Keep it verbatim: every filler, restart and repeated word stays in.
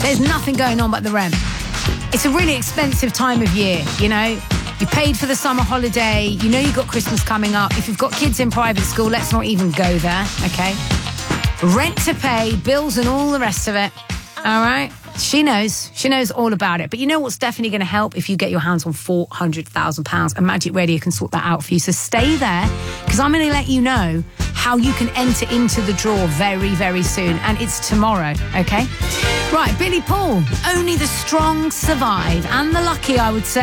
There's nothing going on but the rent. It's a really expensive time of year, you know. You paid for the summer holiday. You know you've got Christmas coming up. If you've got kids in private school, let's not even go there, okay? Rent to pay, bills and all the rest of it, all right? She knows. She knows all about it. But you know what's definitely going to help if you get your hands on four hundred thousand pounds, and Magic Radio can sort that out for you. So stay there, because I'm going to let you know how you can enter into the draw very, very soon. And it's tomorrow, okay? Right, Billy Paul, only the strong survive, and the lucky, I would say.